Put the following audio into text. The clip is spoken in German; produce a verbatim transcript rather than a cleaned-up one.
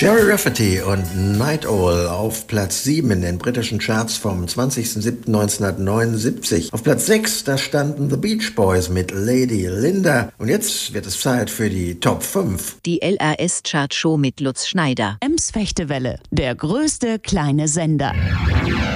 Jerry Rafferty und Night Owl auf Platz sieben in den britischen Charts vom zwanzigster siebter neunzehnhundertneunundsiebzig. Auf Platz sechs, da standen The Beach Boys mit Lady Linda. Und jetzt wird es Zeit für die Top fünf. Die L R S-Chartshow mit Lutz Schneider. Ems Fechtewelle, der größte kleine Sender.